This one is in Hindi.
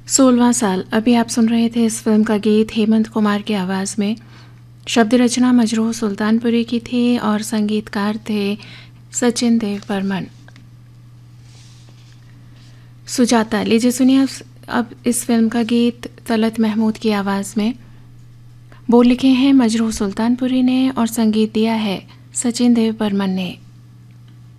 16वां साल। अभी आप सुन रहे थे इस फिल्म का गीत हेमंत कुमार की आवाज़ में। शब्द रचना मजरूह सुल्तानपुरी की थी और संगीतकार थे सचिन देव बर्मन। सुजाता। लीजिए सुनिए अब इस फिल्म का गीत तलत महमूद की आवाज़ में। बोल लिखे हैं मजरूह सुल्तानपुरी ने और संगीत दिया है सचिन देव बर्मन ने।